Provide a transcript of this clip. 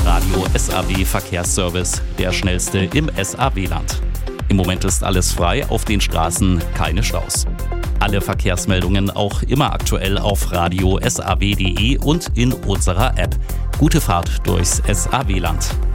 der Radio SAW Verkehrsservice, der schnellste im SAW-Land. Im Moment ist alles frei, auf den Straßen keine Staus. Alle Verkehrsmeldungen auch immer aktuell auf radio-saw.de und in unserer App. Gute Fahrt durchs SAW-Land.